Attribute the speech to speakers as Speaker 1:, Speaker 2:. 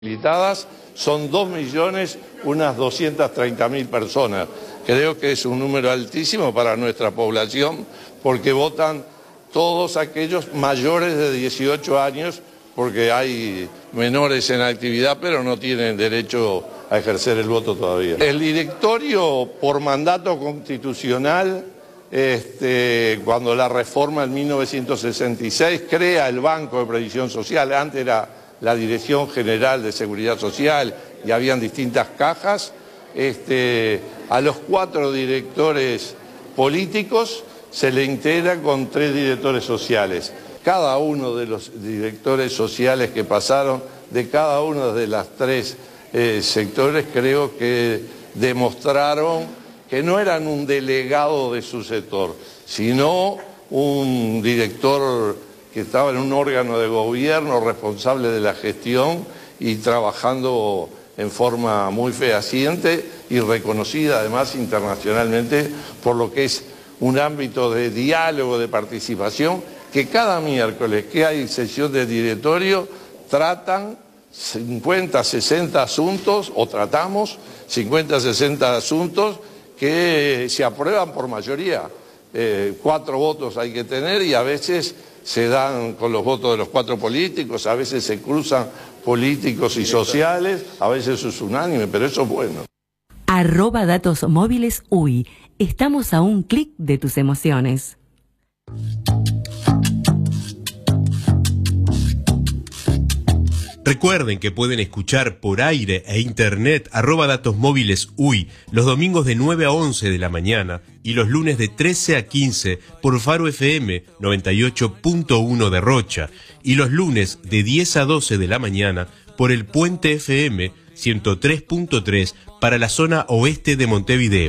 Speaker 1: Habilitadas son 2 millones, unas 230.000 personas. Creo que es un número altísimo para nuestra población porque votan todos aquellos mayores de 18 años porque hay menores en actividad pero no tienen derecho a ejercer el voto todavía. El directorio por mandato constitucional, cuando la reforma en 1966 crea el Banco de Previsión Social, antes era la Dirección General de Seguridad Social y habían distintas cajas, a los 4 directores políticos se le integra con 3 directores sociales. Cada uno de los directores sociales que pasaron, de cada uno de las 3 sectores, creo que demostraron que no eran un delegado de su sector, sino un director que estaba en un órgano de gobierno responsable de la gestión y trabajando en forma muy fehaciente y reconocida además internacionalmente por lo que es un ámbito de diálogo, de participación, que cada miércoles que hay sesión de directorio tratan 50, 60 asuntos, o tratamos 50, 60 asuntos que se aprueban por mayoría. 4 votos hay que tener y a veces se dan con los votos de los 4 políticos, a veces se cruzan políticos y sociales, a veces es unánime, pero eso es bueno.
Speaker 2: @datosmóvilesUY. Estamos a un clic de tus emociones.
Speaker 3: Recuerden que pueden escuchar por aire e internet @datosmóvilesUY los domingos de 9 a 11 de la mañana y los lunes de 13 a 15 por Faro FM 98.1 de Rocha y los lunes de 10 a 12 de la mañana por el Puente FM 103.3 para la zona oeste de Montevideo.